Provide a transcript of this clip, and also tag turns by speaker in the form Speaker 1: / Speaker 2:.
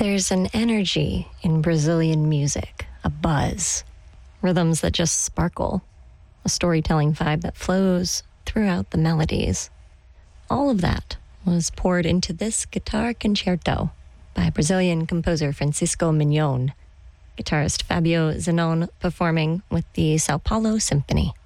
Speaker 1: There's an energy in Brazilian music, a buzz, rhythms that just sparkle, a storytelling vibe that flows throughout the melodies. All of that was poured into this guitar concerto by Brazilian composer Francisco Mignon, guitarist Fabio Zanon performing with the Sao Paulo Symphony.